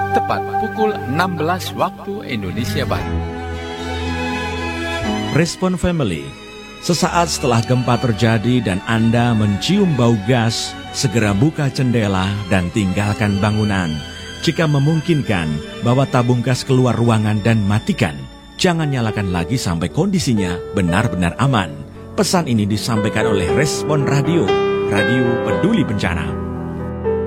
tepat pukul 16 waktu Indonesia Barat. Respon Family. Sesaat setelah gempa terjadi dan Anda mencium bau gas, segera buka jendela dan tinggalkan bangunan. Jika memungkinkan, bawa tabung gas keluar ruangan dan matikan. Jangan nyalakan lagi sampai kondisinya benar-benar aman. Pesan ini disampaikan oleh Respon Radio, Radio Peduli Bencana.